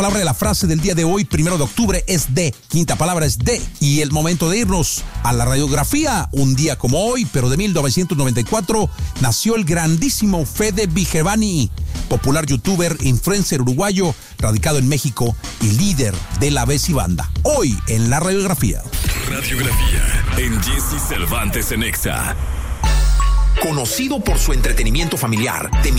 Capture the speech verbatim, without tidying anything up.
palabra de la frase del día de hoy, primero de octubre, es de. Quinta palabra es de. Y el momento de irnos a la radiografía. Un día como hoy, pero de mil novecientos noventa y cuatro, nació el grandísimo Fede Vigevani, popular youtuber, influencer uruguayo, radicado en México y líder de la Bessie Banda. Hoy en la radiografía. Radiografía en Jesse Cervantes en Exa. Conocido por su entretenimiento familiar, de